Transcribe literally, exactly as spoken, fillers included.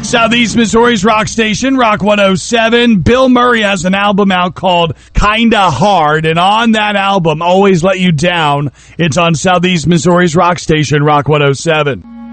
Southeast Missouri's rock station, Rock one oh seven. Bill Murray has an album out called Kinda Hard, and on that album, Always Let You Down, it's on Southeast Missouri's rock station, Rock one oh seven.